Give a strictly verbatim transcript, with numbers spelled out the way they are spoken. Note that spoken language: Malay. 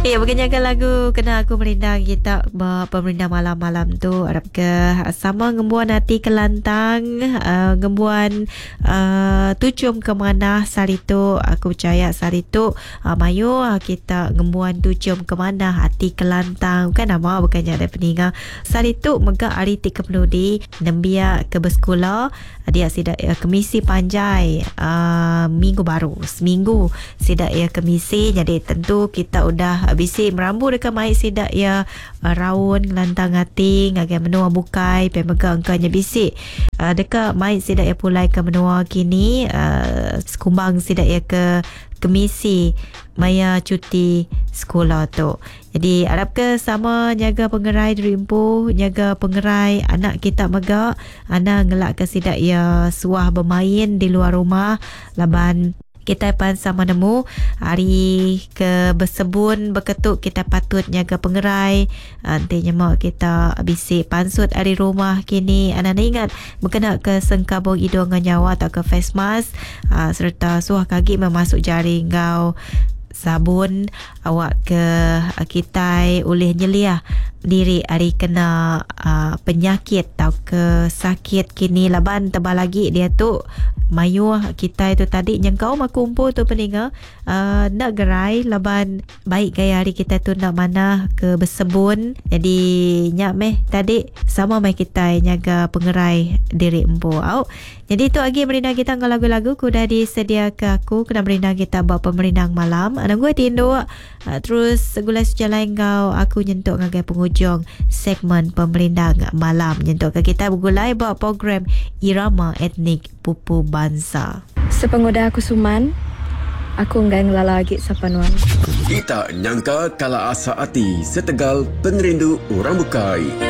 Ya, berkenyakan lagu Kena Aku Merindang kita pemerindang malam-malam tu harap ke sama ngembuan hati kelantang, uh, ngembuan uh, tucum ke mana sari tu. Aku percaya sari tu uh, mayu uh, kita ngembuan tucum ke mana hati kelantang kan nama bukannya ada peninga sari tu megak hari tiga puluh di nembia ke bersekolah dia sidak ya kemisi panjai uh, minggu baru seminggu sidak ya kemisi jadi tentu kita udah bisi merambu dekat mai sidak ya uh, raun ngelantang hati ngagai menua bukai pe megang angkanya bisi uh, dekat mai sidak ya pulai ke menua kini uh, sekumbang sidak ya ke kemisi maya cuti sekolah tu. Jadi harap ke sama jaga pengerai Dreampo, jaga pengerai anak kita megak, anak ngelak ke sidak ya suah bermain di luar rumah laban kita pan sama nemu hari ke bersebun berketuk kita patut jaga pengerai nantinya mak kita bisik pansut hari rumah kini anak ingat berkena ke sengkabung hidung nyawa atau ke face mask aa, serta suah kaki memasuk jari ngau sabun awak ke kitai oleh nyeliah diri hari kena uh, penyakit atau ke sakit kini laban tebal lagi dia tu mayu kita itu tadi yang kau mak kumpul tu peninga uh, nak gerai laban baik gaya hari kita tu nak mana ke bersebun jadi nyak meh tadi sama mai kita nyaga pengerai diri empu au jadi tu lagi merindang kita dengan lagu-lagu ku dah disedia ke aku kena merindang kita buat pemerindang malam anak gue tindu uh, terus segulai sejalan kau aku nyentuk ngagai penghujung segmen pemerindang malam nyentuk ke kita bergulai buat program Irama Etnik Pupu Bangsa. Sepengoda aku Suman, aku enggak ngelala lagi sapanuan. Kita nyangka kala asa hati setegal penerindu orang bukai.